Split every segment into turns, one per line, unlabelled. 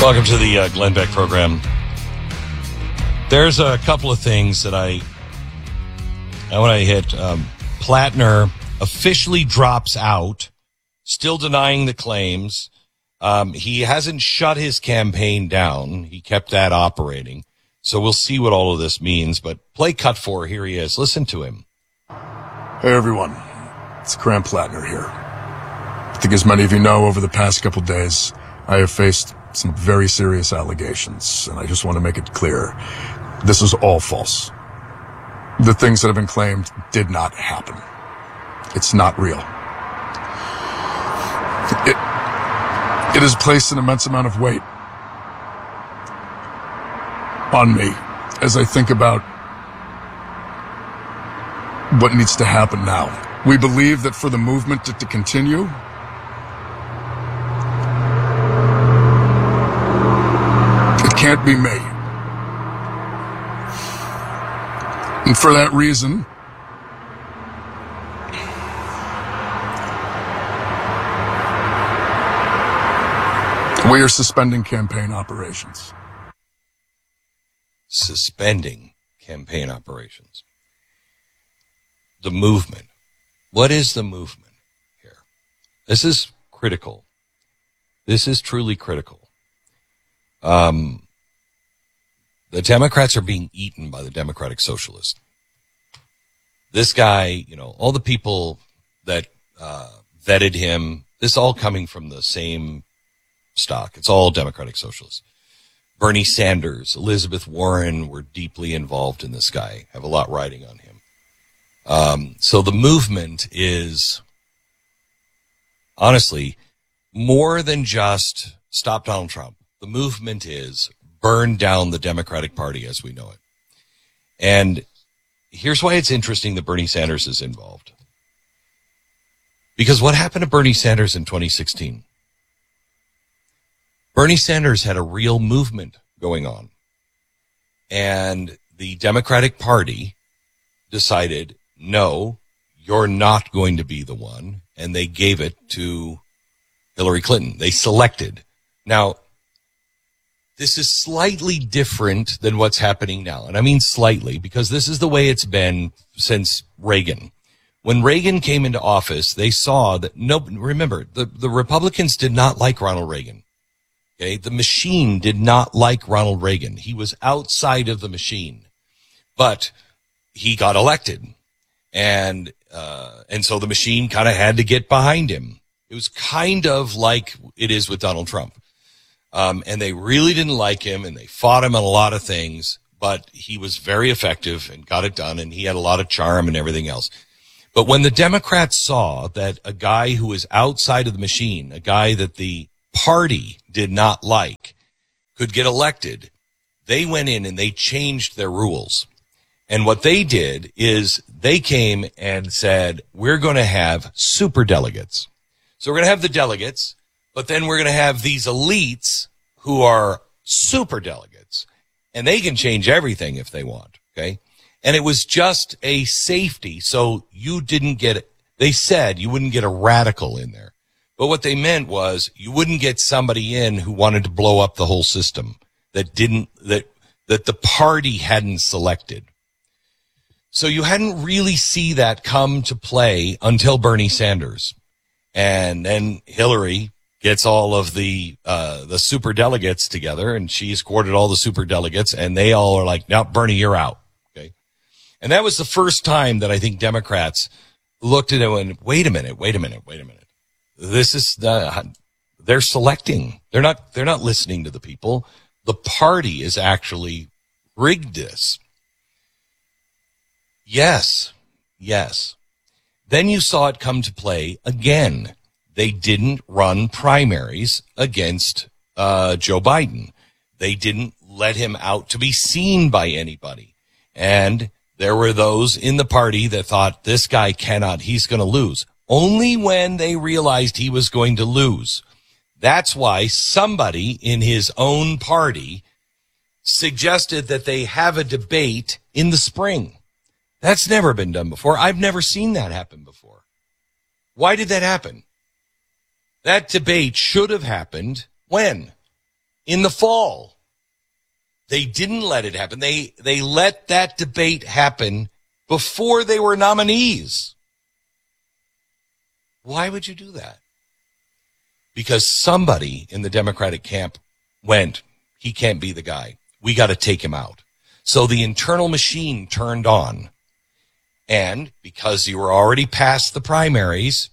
Welcome to the Glenn Beck program. There's a couple of things that I want to hit. Plattner officially drops out, still denying the claims. He hasn't shut his campaign down. He kept that operating. So we'll see what all of this means. But play cut 4. Here he is. Listen to him.
Hey, everyone. It's Graham Plattner here. I think as many of you know, over the past couple days, I have faced some very serious allegations, and I just want to make it clear. This is all false. The things that have been claimed did not happen. It's not real. It has placed an immense amount of weight on me as I think about what needs to happen now. We believe that for the movement to continue, it can't be me. And for that reason, we are suspending campaign operations.
Suspending campaign operations. The movement. What is the movement here? This is critical. This is truly critical. The Democrats are being eaten by the Democratic Socialists. This guy, all the people that vetted him, this all coming from the same stock. It's all Democratic Socialists. Bernie Sanders, Elizabeth Warren were deeply involved in this guy, have a lot riding on him. So the movement is, honestly, more than just stop Donald Trump. The movement is burn down the Democratic Party as we know it. And here's why it's interesting that Bernie Sanders is involved. Because what happened to Bernie Sanders in 2016? Bernie Sanders had a real movement going on. And the Democratic Party decided, no, you're not going to be the one. And they gave it to Hillary Clinton. They selected. Now, this is slightly different than what's happening now. And I mean slightly, because this is the way it's been since Reagan. When Reagan came into office, they saw that remember, the Republicans did not like Ronald Reagan. Okay. The machine did not like Ronald Reagan. He was outside of the machine, but he got elected. And so the machine kind of had to get behind him. It was kind of like it is with Donald Trump. And they really didn't like him, and they fought him on a lot of things, but he was very effective and got it done, and he had a lot of charm and everything else. But when the Democrats saw that a guy who was outside of the machine, a guy that the party did not like, could get elected, they went in and they changed their rules. And what they did is they came and said, we're going to have super delegates. So we're going to have the delegates, but then we're going to have these elites who are super delegates, and they can change everything if they want, okay? And it was just a safety, so you didn't get, they said you wouldn't get a radical in there. But what they meant was you wouldn't get somebody in who wanted to blow up the whole system that the party hadn't selected. So you hadn't really see that come to play until Bernie Sanders. And then Hillary gets all of the super delegates together, and she escorted all the super delegates, and they all are like, now, Bernie, you're out. Okay. And that was the first time that I think Democrats looked at it and wait a minute. This is they're selecting. They're not listening to the people. The party is actually rigged this. Yes. Then you saw it come to play again. They didn't run primaries against Joe Biden. They didn't let him out to be seen by anybody. And there were those in the party that thought this guy he's going to lose. Only when they realized he was going to lose. That's why somebody in his own party suggested that they have a debate in the spring. That's never been done before. I've never seen that happen before. Why did that happen? That debate should have happened when? in the fall. They didn't let it happen. They let that debate happen before they were nominees. Why would you do that? Because somebody in the Democratic camp went, he can't be the guy. We got to take him out. So the internal machine turned on. And because you were already past the primaries,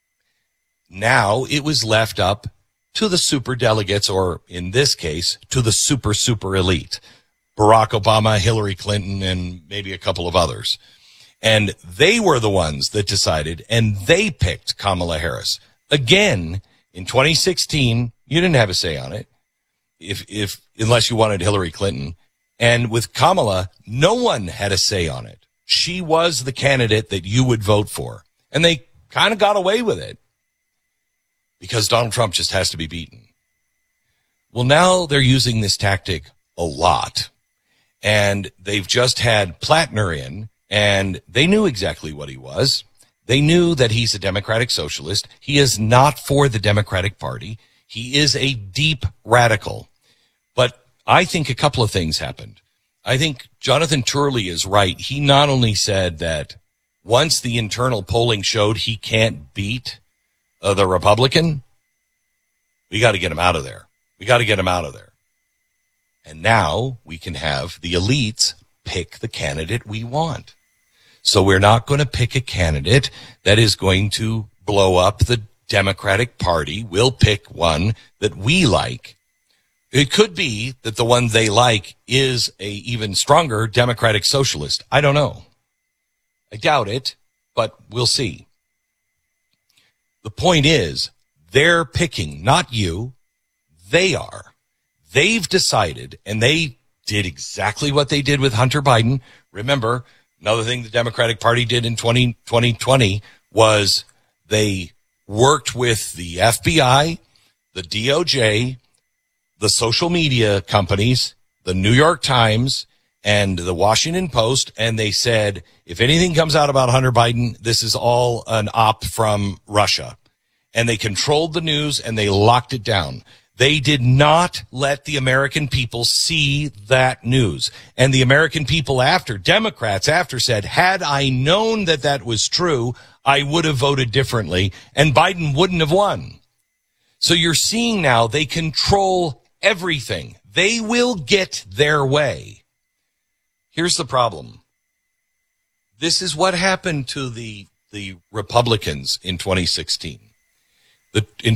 now it was left up to the super delegates, or in this case, to the super elite. Barack Obama, Hillary Clinton, and maybe a couple of others. And they were the ones that decided, and they picked Kamala Harris. Again, in 2016, you didn't have a say on it, unless you wanted Hillary Clinton. And with Kamala, no one had a say on it. She was the candidate that you would vote for. And they kind of got away with it because Donald Trump just has to be beaten. Well, now they're using this tactic a lot. And they've just had Plattner in, and they knew exactly what he was. They knew that he's a Democratic socialist. He is not for the Democratic Party. He is a deep radical. But I think a couple of things happened. I think Jonathan Turley is right. He not only said that once the internal polling showed he can't beat the Republican, we got to get him out of there. We got to get him out of there. And now we can have the elites pick the candidate we want. So we're not going to pick a candidate that is going to blow up the Democratic Party. We'll pick one that we like. It could be that the one they like is a even stronger Democratic socialist. I don't know. I doubt it, but we'll see. The point is, they're picking, not you. They are. They've decided, and they did exactly what they did with Hunter Biden. Remember, another thing the Democratic Party did in 2020 was they worked with the FBI, the DOJ, the social media companies, the New York Times, and the Washington Post, and they said, if anything comes out about Hunter Biden, this is all an op from Russia. And they controlled the news, and they locked it down. They did not let the American people see that news. And the American people Democrats said, had I known that that was true, I would have voted differently, and Biden wouldn't have won. So you're seeing now they control everything. They will get their way.20 This is what happened to the Republicans in 2016. In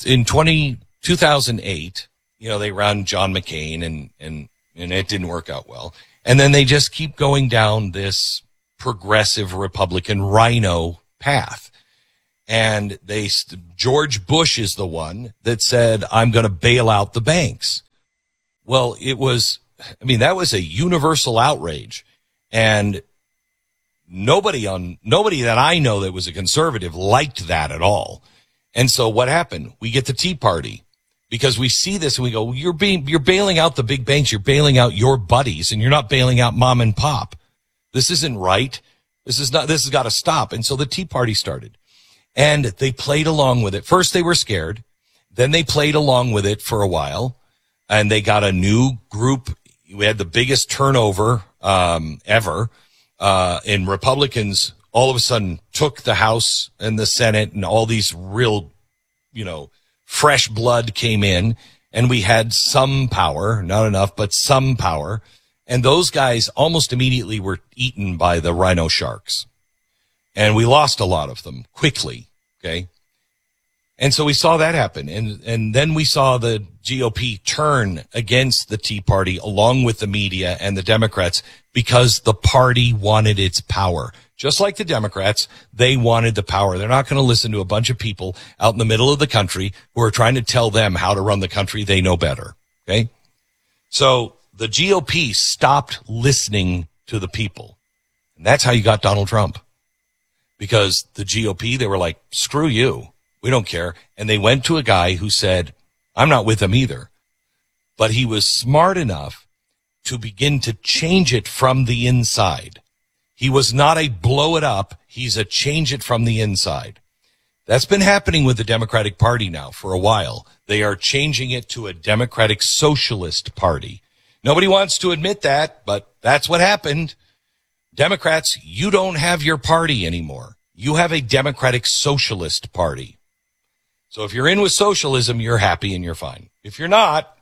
2008, they run John McCain and it didn't work out well. And then they just keep going down this progressive Republican rhino path. And George Bush is the one that said, I'm going to bail out the banks. Well, that was a universal outrage. And nobody that I know that was a conservative liked that at all. And so what happened? We get the Tea Party because we see this and we go, you're bailing out the big banks. You're bailing out your buddies and you're not bailing out mom and pop. This isn't right. This has got to stop. And so the Tea Party started and they played along with it. First they were scared. Then they played along with it for a while and they got a new group. We had the biggest turnover, ever. And Republicans all of a sudden took the House and the Senate and all these real, fresh blood came in and we had some power, not enough, but some power. And those guys almost immediately were eaten by the rhino sharks. And we lost a lot of them quickly. Okay. And so we saw that happen. And then we saw the GOP turn against the Tea Party along with the media and the Democrats because the party wanted its power. Just like the Democrats, they wanted the power. They're not going to listen to a bunch of people out in the middle of the country who are trying to tell them how to run the country. They know better. Okay. So the GOP stopped listening to the people. And that's how you got Donald Trump. Because the GOP, they were like, screw you. We don't care. And they went to a guy who said, I'm not with them either. But he was smart enough to begin to change it from the inside. He was not a blow it up. He's a change it from the inside. That's been happening with the Democratic Party now for a while. They are changing it to a Democratic Socialist Party. Nobody wants to admit that, but that's what happened. Democrats, you don't have your party anymore. You have a Democratic Socialist Party. So if you're in with socialism, you're happy and you're fine. If you're not,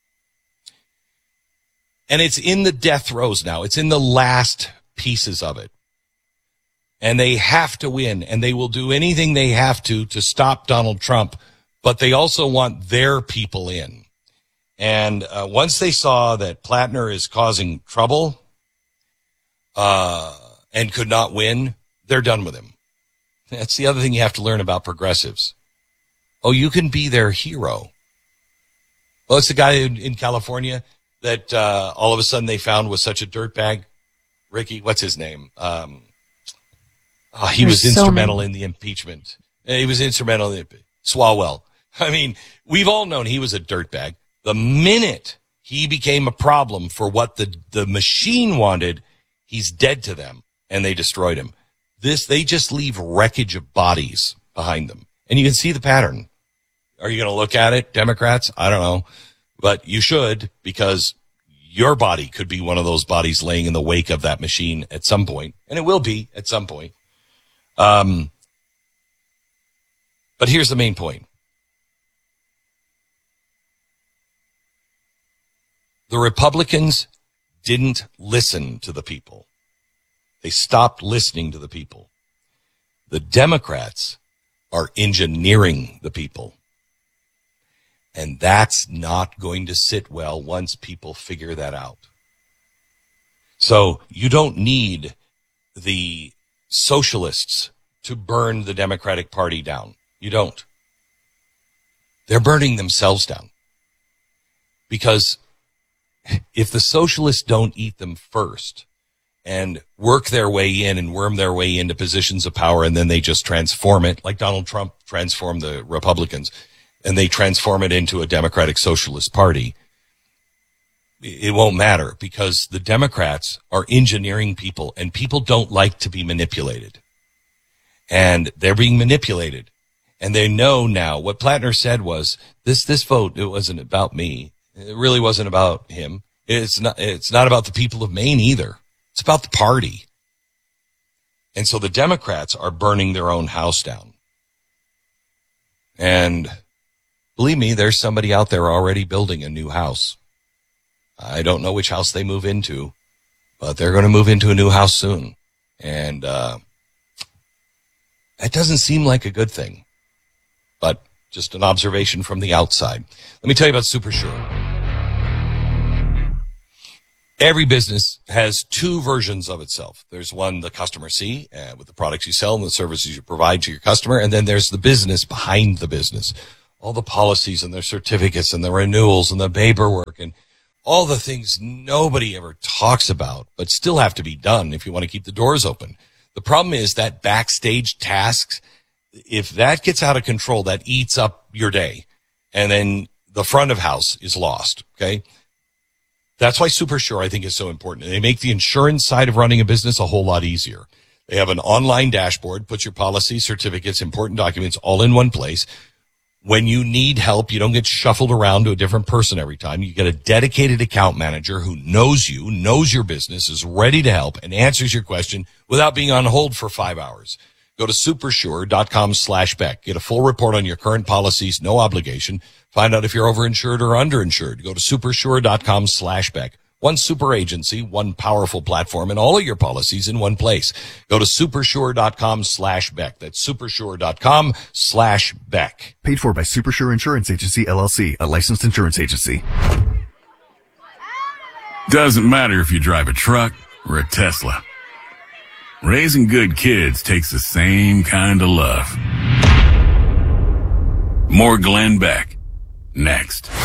and it's in the death throes now, it's in the last pieces of it. And they have to win, and they will do anything they have to stop Donald Trump, but they also want their people in. And once they saw that Plattner is causing trouble and could not win, they're done with him. That's the other thing you have to learn about progressives. Oh, you can be their hero. Well, it's the guy in California that all of a sudden they found was such a dirtbag. Ricky, what's his name? He was instrumental in the impeachment. He was instrumental in Swalwell. I mean, we've all known he was a dirtbag. The minute he became a problem for what the machine wanted, he's dead to them, and they destroyed him. They just leave wreckage of bodies behind them. And you can see the pattern. Are you going to look at it, Democrats? I don't know. But you should, because your body could be one of those bodies laying in the wake of that machine at some point. And it will be at some point. But here's the main point. The Republicans didn't listen to the people. They stopped listening to the people. The Democrats are engineering the people. And that's not going to sit well once people figure that out. So you don't need the socialists to burn the Democratic Party down. You don't. They're burning themselves down. Because if the socialists don't eat them first and work their way in and worm their way into positions of power, and then they just transform it, like Donald Trump transformed the Republicans, and they transform it into a Democratic Socialist Party, it won't matter, because the Democrats are engineering people, and people don't like to be manipulated. And they're being manipulated. And they know now what Plattner said was, this vote, it wasn't about me. It really wasn't about him. It's not about the people of Maine either. It's about the party. And so the Democrats are burning their own house down. And believe me, there's somebody out there already building a new house. I don't know which house they move into, but they're going to move into a new house soon. And that doesn't seem like a good thing, but just an observation from the outside. Let me tell you about SuperSure. Every business has two versions of itself. There's one the customer see with the products you sell and the services you provide to your customer, and then there's the business behind the business. All the policies and their certificates and the renewals and the paperwork and all the things nobody ever talks about, but still have to be done if you want to keep the doors open. The problem is that backstage tasks, if that gets out of control, that eats up your day. And then the front of house is lost, okay? That's why SuperSure, I think, is so important. They make the insurance side of running a business a whole lot easier. They have an online dashboard, puts your policies, certificates, important documents all in one place. When you need help, you don't get shuffled around to a different person every time. You get a dedicated account manager who knows you, knows your business, is ready to help, and answers your question without being on hold for 5 hours. Go to supersure.com/Beck. Get a full report on your current policies, no obligation. Find out if you're overinsured or underinsured. Go to supersure.com/Beck. One super agency, one powerful platform, and all of your policies in one place. Go to supersure.com/Beck. That's supersure.com/Beck.
Paid for by SuperSure Insurance Agency, LLC, a licensed insurance agency.
Doesn't matter if you drive a truck or a Tesla. Raising good kids takes the same kind of love. More Glenn Beck. Next.